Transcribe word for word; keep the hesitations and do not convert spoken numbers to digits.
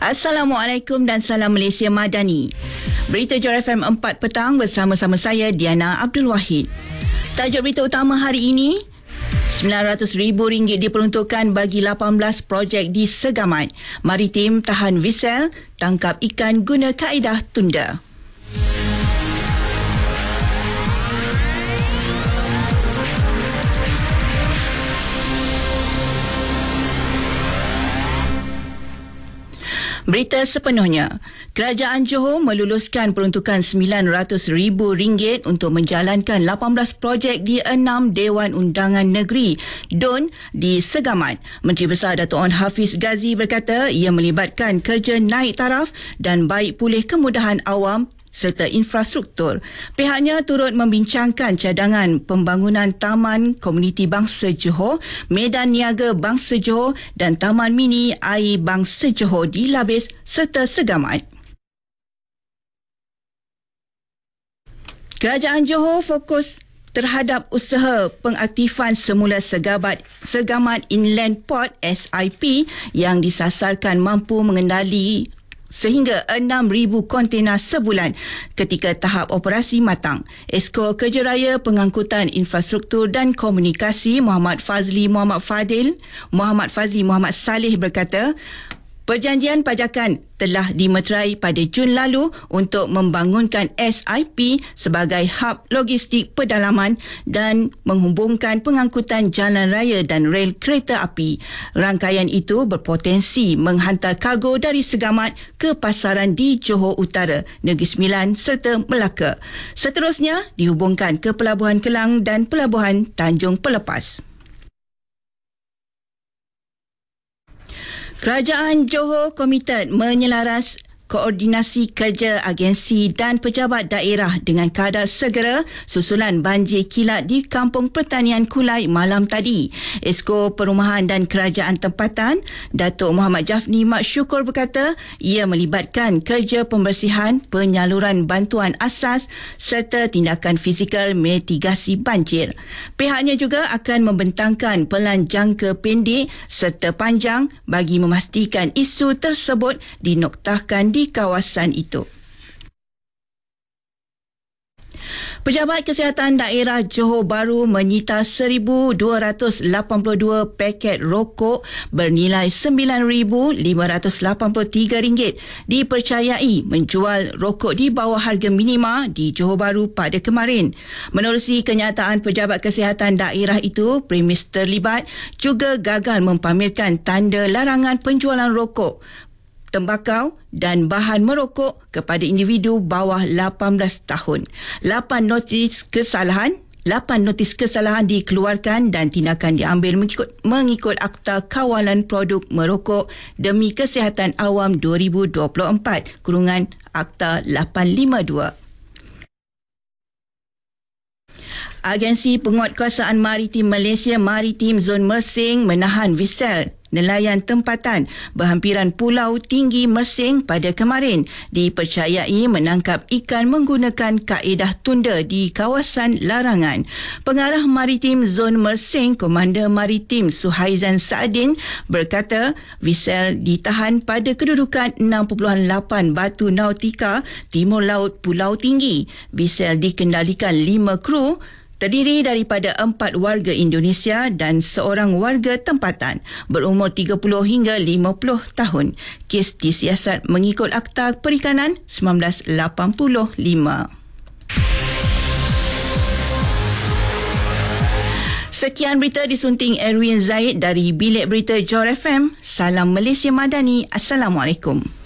Assalamualaikum dan salam Malaysia Madani. Berita Johor F M empat petang bersama-sama saya Diana Abdul Wahid. Tajuk berita utama hari ini, sembilan ratus ribu ringgit diperuntukkan bagi lapan belas projek di Segamat. Maritim tahan Visel, tangkap ikan guna kaedah tunda. Berita sepenuhnya. Kerajaan Johor meluluskan peruntukan sembilan ratus ribu ringgit untuk menjalankan lapan belas projek di enam Dewan Undangan Negeri D U N di Segamat. Menteri Besar Dato' Onn Hafiz Ghazi berkata ia melibatkan kerja naik taraf dan baik pulih kemudahan awam serta infrastruktur. Pihaknya turut membincangkan cadangan pembangunan Taman Komuniti Bangsa Johor, Medan Niaga Bangsa Johor dan Taman Mini Air Bangsa Johor di Labis serta Segamat. Kerajaan Johor fokus terhadap usaha pengaktifan semula Segamat, Segamat Inland Port S I P yang disasarkan mampu mengendali sehingga enam ribu kontena sebulan ketika tahap operasi matang. Esko Kerja Raya Pengangkutan Infrastruktur dan Komunikasi Muhammad Fazli Muhammad Fadil Muhammad Fazli Muhammad Saleh berkata, perjanjian pajakan telah dimeterai pada Jun lalu untuk membangunkan S I P sebagai hub logistik pedalaman dan menghubungkan pengangkutan jalan raya dan rel kereta api. Rangkaian itu berpotensi menghantar kargo dari Segamat ke pasaran di Johor Utara, Negeri Sembilan serta Melaka. Seterusnya dihubungkan ke Pelabuhan Kelang dan Pelabuhan Tanjung Pelepas. Kerajaan Johor komited menyelaras koordinasi kerja agensi dan pejabat daerah dengan kadar segera susulan banjir kilat di Kampung Pertanian Kulai malam tadi. Esko Perumahan dan Kerajaan Tempatan, Datuk Muhammad Jafni Mat Syukur berkata ia melibatkan kerja pembersihan, penyaluran bantuan asas serta tindakan fizikal mitigasi banjir. Pihaknya juga akan membentangkan pelan jangka pendek serta panjang bagi memastikan isu tersebut dinoktahkan di di kawasan itu. Pejabat Kesihatan Daerah Johor Bahru menyita seribu dua ratus lapan puluh dua paket rokok bernilai sembilan ribu lima ratus lapan puluh tiga ringgit dipercayai menjual rokok di bawah harga minima di Johor Bahru pada kemarin. Menerusi kenyataan Pejabat Kesihatan Daerah itu, premis terlibat juga gagal mempamerkan tanda larangan penjualan rokok, tembakau dan bahan merokok kepada individu bawah lapan belas tahun. Lapan notis kesalahan Lapan notis kesalahan dikeluarkan dan tindakan diambil mengikut, mengikut Akta Kawalan Produk Merokok Demi Kesihatan Awam dua ribu dua puluh empat, kurungan Akta lapan lima dua. Agensi Penguatkuasaan Maritim Malaysia Maritim Zon Mersing menahan Visel, nelayan tempatan berhampiran Pulau Tinggi Mersing pada kemarin, dipercayai menangkap ikan menggunakan kaedah tunda di kawasan larangan. Pengarah Maritim Zon Mersing, Komander Maritim Suhaizan Saadin berkata Visel ditahan pada kedudukan enam perpuluhan lapan batu nautika timur laut Pulau Tinggi. Visel dikendalikan lima kru terdiri daripada empat warga Indonesia dan seorang warga tempatan berumur tiga puluh hingga lima puluh tahun. Kes disiasat mengikut Akta Perikanan seribu sembilan ratus lapan puluh lima. Sekian berita disunting Erwin Zaid dari Bilik Berita Johor F M. Salam Malaysia Madani. Assalamualaikum.